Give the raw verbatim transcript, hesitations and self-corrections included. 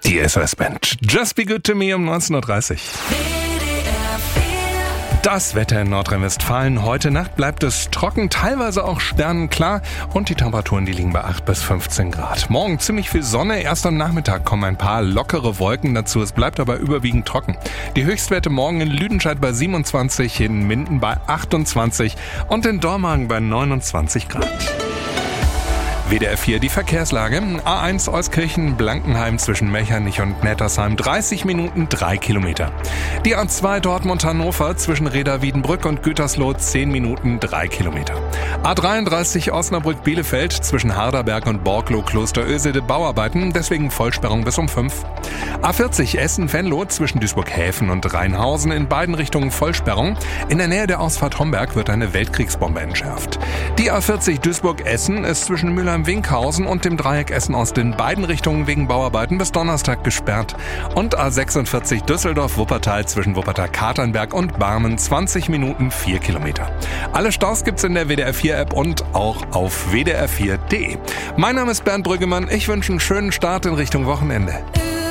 Die S O S-Band Just Be Good To Me um neunzehn Uhr dreißig. Das Wetter in Nordrhein-Westfalen. Heute Nacht bleibt es trocken, teilweise auch sternenklar und die Temperaturen, die liegen bei acht bis fünfzehn Grad. Morgen ziemlich viel Sonne, erst am Nachmittag kommen ein paar lockere Wolken dazu. Es bleibt aber überwiegend trocken. Die Höchstwerte morgen in Lüdenscheid bei siebenundzwanzig, in Minden bei achtundzwanzig und in Dormagen bei neunundzwanzig Grad. W D R vier, die Verkehrslage. A eins Euskirchen-Blankenheim zwischen Mechernich und Nettersheim, dreißig Minuten, drei Kilometer. Die A zwei Dortmund-Hannover zwischen Reda-Wiedenbrück und Gütersloh, zehn Minuten, drei Kilometer. A dreiunddreißig Osnabrück-Bielefeld zwischen Harderberg und Borglow-Klosterösede, Bauarbeiten, deswegen Vollsperrung bis um fünf. A vierzig Essen-Venlo zwischen Duisburg-Häfen und Rheinhausen, in beiden Richtungen Vollsperrung. In der Nähe der Ausfahrt Homberg wird eine Weltkriegsbombe entschärft. Die A vierzig Duisburg-Essen ist zwischen Müller Winkhausen und dem Dreieck Essen-Ost in beiden Richtungen wegen Bauarbeiten bis Donnerstag gesperrt. Und A sechsundvierzig Düsseldorf-Wuppertal zwischen Wuppertal-Katernberg und Barmen, zwanzig Minuten, vier Kilometer. Alle Staus gibt's in der W D R vier App und auch auf w d r vier punkt d e. Mein Name ist Bernd Brüggemann. Ich wünsche einen schönen Start in Richtung Wochenende.